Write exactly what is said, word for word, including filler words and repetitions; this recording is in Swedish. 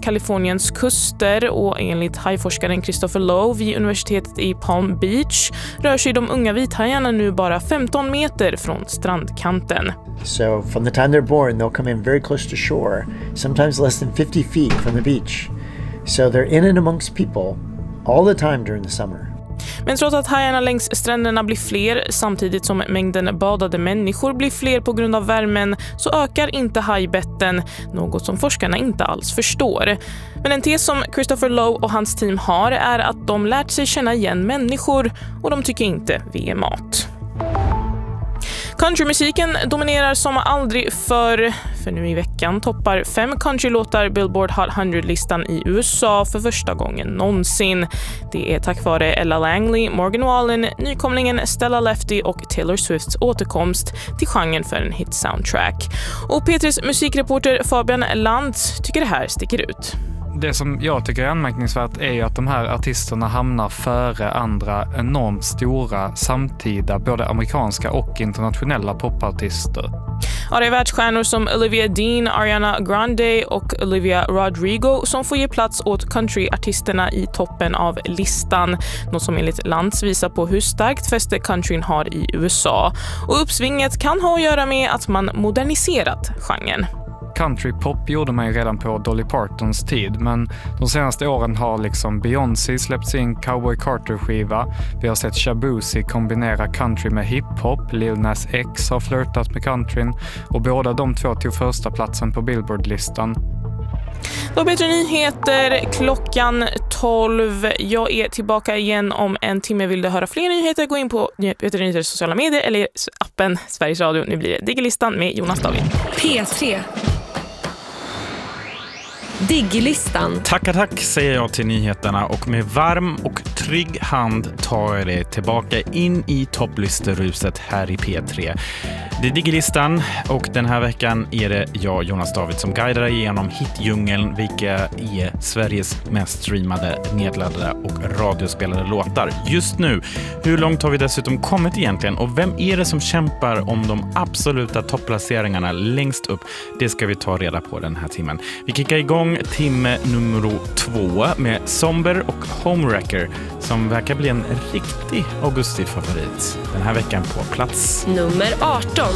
Kaliforniens kuster och enligt hajforskaren Christopher Lowe vid universitetet i Palm Beach rör sig de unga vithajarna nu bara femton meter från strandkanten. So from the time they're born, they'll come in very close to shore, sometimes less than fifty feet from the beach. So they're in and amongst people all the time during the summer. Men trots att hajarna längs stränderna blir fler samtidigt som mängden badade människor blir fler på grund av värmen så ökar inte hajbetten, något som forskarna inte alls förstår. Men en tes som Christopher Lowe och hans team har är att de lärt sig känna igen människor och de tycker inte vi är mat. Countrymusiken dominerar som aldrig förr, för nu i veckan toppar fem countrylåtar Billboard Hot hundra-listan i U S A för första gången någonsin. Det är tack vare Ella Langley, Morgan Wallen, nykomlingen Stella Lefty och Taylor Swifts återkomst till genren för en hit-soundtrack. Och P tre:s musikreporter Fabian Lantz tycker det här sticker ut. Det som jag tycker är anmärkningsvärt är ju att de här artisterna hamnar före andra enormt stora samtida, både amerikanska och internationella popartister. Ja, det är världsstjärnor som Olivia Dean, Ariana Grande och Olivia Rodrigo som får ge plats åt countryartisterna i toppen av listan. Något som enligt Lantz visar på hur starkt fäste countryn har i U S A. Och uppsvinget kan ha att göra med att man moderniserat genren. Countrypop gjorde man ju redan på Dolly Partons tid, men de senaste åren har liksom Beyoncé släppt sin Cowboy Carter-skiva. Vi har sett Shabuzi kombinera country med hiphop, Lil Nas X har flirtat med countryn och båda de två tog första platsen på Billboard-listan. Då bättre nyheter klockan tolv. Jag är tillbaka igen om en timme. Vill du höra fler nyheter? Gå in på Bättre nyheter sociala medier eller appen Sveriges Radio. Nu blir det Diggelistan med Jonas David. P tre. Diggelistan. Tackar tack säger jag till nyheterna och med varm och trygg hand tar jag det tillbaka in i topplisteruset här i P tre. Det är Diggelistan och den här veckan är det jag, Jonas David, som guidar igenom hitdjungeln, vilka är Sveriges mest streamade, nedladdade och radiospelade låtar just nu. Hur långt har vi dessutom kommit egentligen och vem är det som kämpar om de absoluta topplaceringarna längst upp? Det ska vi ta reda på den här timmen. Vi kickar igång timme nummer två med Somber och Homewrecker som verkar bli en riktig augustifavorit den här veckan på plats Nummer arton.